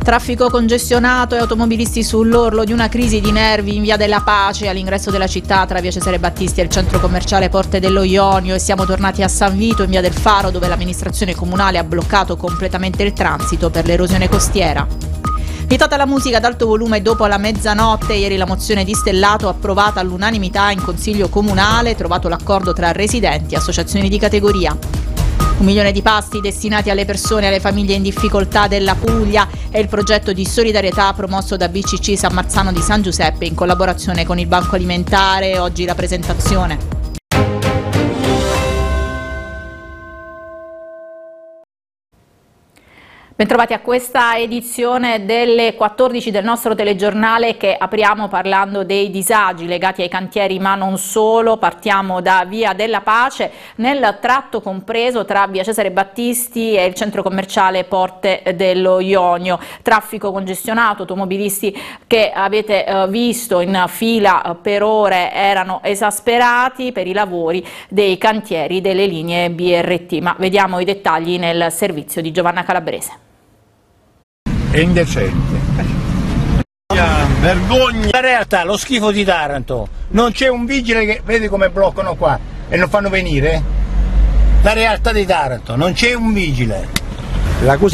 Traffico congestionato e automobilisti sull'orlo di una crisi di nervi in via della Pace, all'ingresso della città tra via Cesare Battisti e il centro commerciale Porte dello Ionio, e siamo tornati a San Vito in via del Faro, dove l'amministrazione comunale ha bloccato completamente il transito per l'erosione costiera. Vietata la musica ad alto volume dopo la mezzanotte, ieri la mozione di Stellato approvata all'unanimità in Consiglio Comunale, trovato l'accordo tra residenti e associazioni di categoria. 1 milione di pasti destinati alle persone e alle famiglie in difficoltà della Puglia è il progetto di solidarietà promosso da BCC San Marzano di San Giuseppe in collaborazione con il Banco Alimentare. Oggi la presentazione. Bentrovati a questa edizione delle 14 del nostro telegiornale, che apriamo parlando dei disagi legati ai cantieri, ma non solo. Partiamo da via della Pace, nel tratto compreso tra via Cesare Battisti e il centro commerciale Porte dello Ionio. Traffico congestionato, automobilisti che avete visto in fila per ore erano esasperati per i lavori dei cantieri delle linee BRT. Ma vediamo i dettagli nel servizio di Giovanna Calabrese. È indecente. Vergogna! La realtà, lo schifo di Taranto, non c'è un vigile che vedi come bloccano qua e non fanno venire? La realtà di Taranto, non c'è un vigile. L'accusa